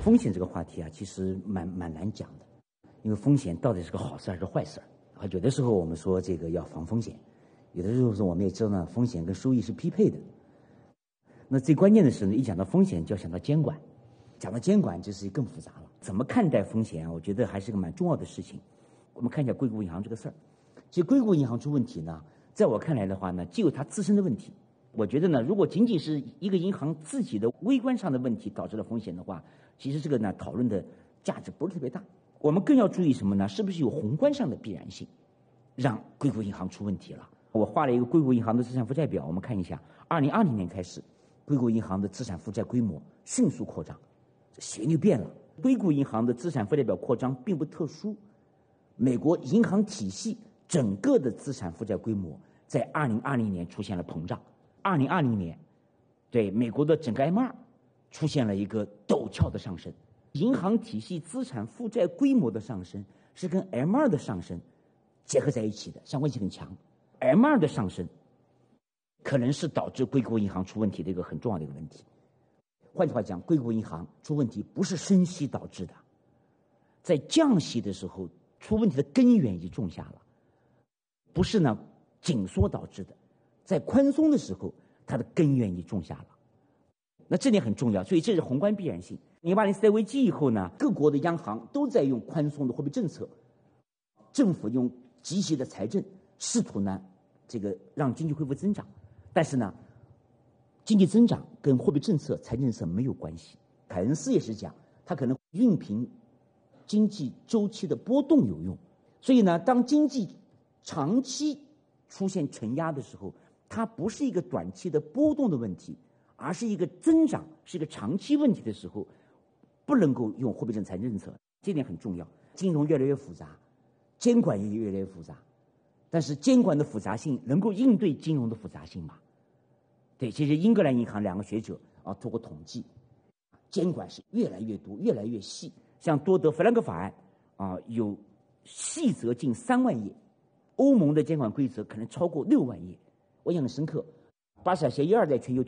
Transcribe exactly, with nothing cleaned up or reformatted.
风险这个话题啊，其实蛮蛮难讲的，因为风险到底是个好事还是坏事啊？有的时候我们说这个要防风险，有的时候我们也知道呢，风险跟收益是匹配的。那最关键的是呢，一讲到风险就要想到监管，讲到监管就是更复杂了。怎么看待风险啊？我觉得还是个蛮重要的事情。我们看一下硅谷银行这个事儿。其实硅谷银行出问题呢，在我看来的话呢，既有它自身的问题。我觉得呢，如果仅仅是一个银行自己的微观上的问题导致了风险的话，其实这个呢讨论的价值不是特别大。我们更要注意什么呢？是不是有宏观上的必然性，让硅谷银行出问题了？我画了一个硅谷银行的资产负债表，我们看一下，二零二零年开始，硅谷银行的资产负债规模迅速扩张，斜率变了。硅谷银行的资产负债表扩张并不特殊，美国银行体系整个的资产负债规模在二零二零年出现了膨胀。二零二零年，对美国的整个 M 二 出现了一个陡峭的上升。银行体系资产负债规模的上升是跟 M 二 的上升结合在一起的，相关性很强。M 二 的上升可能是导致硅谷银行出问题的一个很重要的一个问题。换句话讲，硅谷银行出问题不是升息导致的，在降息的时候出问题的根源已经种下了，不是呢紧缩导致的。在宽松的时候，它的根源已经种下了，那这点很重要，所以这是宏观必然性。零八年次贷危机以后呢，各国的央行都在用宽松的货币政策，政府用积极的财政，试图呢这个让经济恢复增长。但是呢，经济增长跟货币政策、财政政策没有关系。凯恩斯也是讲，它可能熨平经济周期的波动有用。所以呢，当经济长期出现承压的时候，它不是一个短期的波动的问题，而是一个增长，是一个长期问题的时候，不能够用货币政策、财政政策，这点很重要。金融越来越复杂，监管也越来越复杂，但是监管的复杂性能够应对金融的复杂性吗？对，其实英格兰银行两个学者啊，通过统计，监管是越来越多、越来越细。像多德弗兰克法案啊，有细则近三万页，欧盟的监管规则可能超过六万页。我印象很深刻，巴塞尔协议二在全球